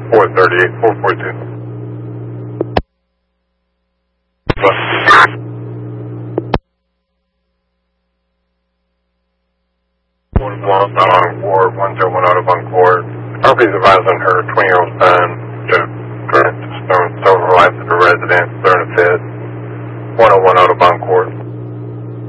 438, 442. On Ward 101 Autobahn Court. Property is advised on her 20-year-old son, Stone Silver Life at the residence, Lerna Fed, 101 Autobahn